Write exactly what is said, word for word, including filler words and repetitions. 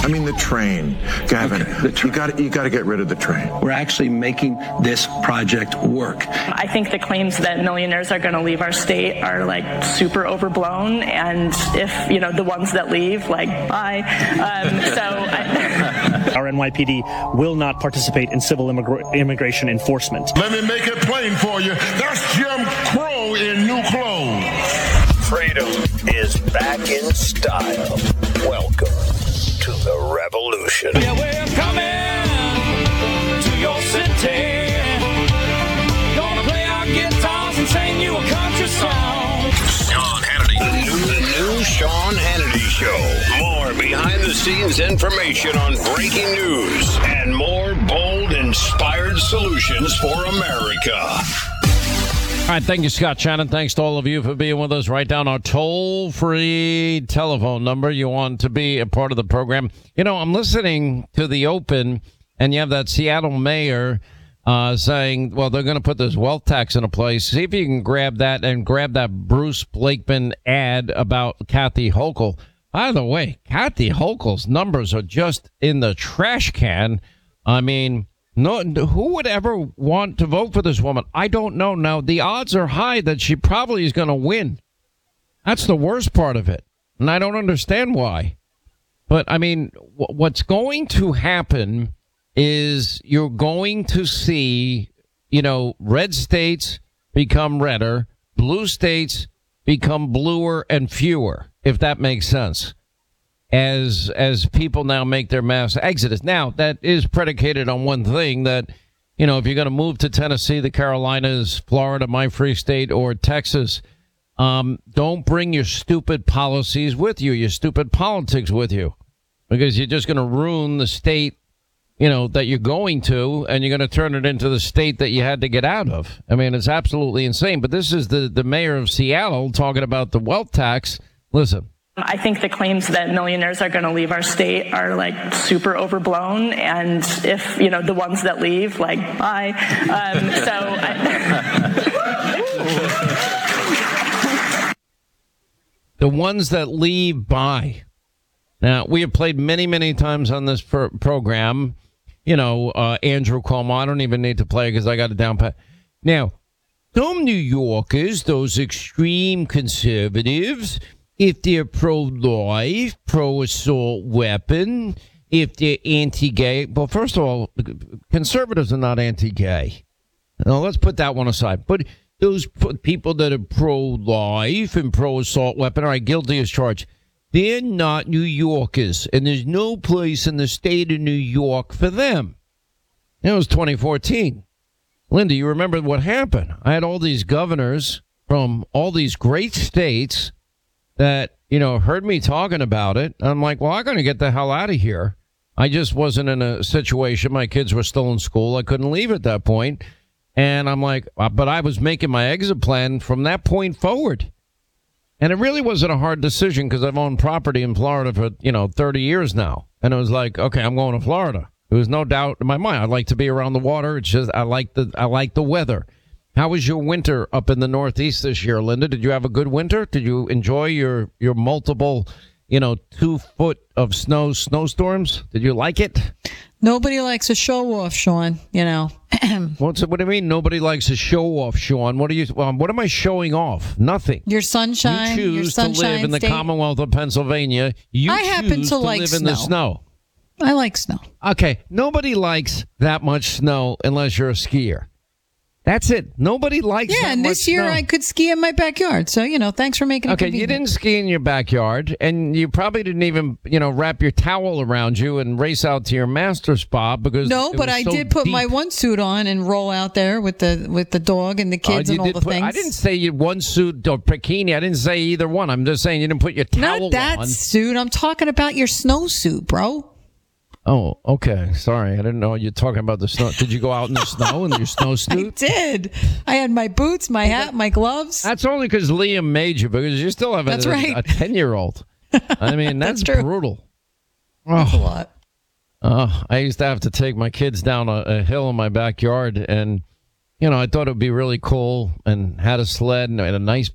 I mean the train, Gavin. Okay, the train. You got you got to get rid of the train. We're actually making this project work. I think the claims that millionaires are going to leave our state are like super overblown, and if you know the ones that leave, like bye. Um, so I- our N Y P D will not participate in civil immigra- immigration enforcement. Let me make it plain for you. That's Jim Crow in new clothes. Freedom is back in style. Welcome to the revolution. Yeah, we're coming to your city. Gonna play our guitars and sing you a country song. Sean Hannity. The new, the new Sean Hannity Show. More behind-the-scenes information on breaking news and more bold, inspired solutions for America. All right, thank you, Scott Shannon. Thanks to all of you for being with us. Write down our toll-free telephone number. You want to be a part of the program. You know, I'm listening to the Open, and you have that Seattle mayor uh, saying, well, they're going to put this wealth tax into place. See if you can grab that and grab that Bruce Blakeman ad about Kathy Hochul. By the way, Kathy Hochul's numbers are just in the trash can. I mean... No, who would ever want to vote for this woman? I don't know. Now, the odds are high that she probably is going to win. That's the worst part of it. And I don't understand why. But, I mean, w- what's going to happen is you're going to see, you know, red states become redder, blue states become bluer and fewer, if that makes sense. As as people now make their mass exodus. Now, that is predicated on one thing, that, you know, if you're going to move to Tennessee, the Carolinas, Florida, my free state, or Texas, um, don't bring your stupid policies with you, your stupid politics with you, because you're just going to ruin the state, you know, that you're going to, and you're going to turn it into the state that you had to get out of. I mean, it's absolutely insane. But this is the, the mayor of Seattle talking about the wealth tax. Listen. I think the claims that millionaires are going to leave our state are like super overblown, and if you know the ones that leave, like bye. Um, so. I- the ones that leave, bye. Now, we have played many, many times on this pro- program. You know, uh, Andrew Cuomo. I don't even need to play because I got it down pat. Now, some New Yorkers, those extreme conservatives, if they're pro-life, pro-assault weapon, if they're anti-gay. Well, first of all, conservatives are not anti-gay. Now, let's put that one aside. But those people that are pro-life and pro-assault weapon, all right, guilty as charged, they're not New Yorkers, and there's no place in the state of New York for them. That was twenty fourteen. Linda, you remember what happened? I had all these governors from all these great states that, you know, heard me talking about it. I'm like, well, I'm going to get the hell out of here. I just wasn't in a situation. My kids were still in school. I couldn't leave at that point. And I'm like, but I was making my exit plan from that point forward. And it really wasn't a hard decision because I've owned property in Florida for, you know, thirty years now. And it was like, okay, I'm going to Florida. There was no doubt in my mind. I like to be around the water. It's just I like the I like the weather. How was your winter up in the Northeast this year, Linda? Did you have a good winter? Did you enjoy your, your multiple, you know, two foot of snow snowstorms? Did you like it? Nobody likes a show off, Sean, you know. What's it, what do you mean nobody likes a show off, Sean? What are you? Um, what am I showing off? Nothing. Your sunshine. You choose your sunshine to live in the state. Commonwealth of Pennsylvania. You I choose happen to, to like live in snow. the snow. I like snow. Okay, nobody likes that much snow unless you're a skier. That's it. Nobody likes Yeah, that and much this year snow. I could ski in my backyard. So, you know, thanks for making it Okay, convenient. you didn't ski in your backyard, and you probably didn't even, you know, wrap your towel around you and race out to your master spa because No, it but was I so did put deep. my one suit on and roll out there with the with the dog and the Oh, kids you and all did the put- things. I didn't say you one suit or bikini. I didn't say either one. I'm just saying you didn't put your towel Not that on. suit. I'm talking about your snowsuit, bro. Oh, okay. Sorry. I didn't know you're talking about the snow. Did you go out in the snow in your I snowsuit? did. I had my boots, my hat, my gloves. That's only because Liam made you, because you still have That's a, right. a ten-year-old. I mean, that's, That's true. brutal. That's a Oh, lot. uh, I used to have to take my kids down a, a hill in my backyard, and, you know, I thought it would be really cool and had a sled and had a nice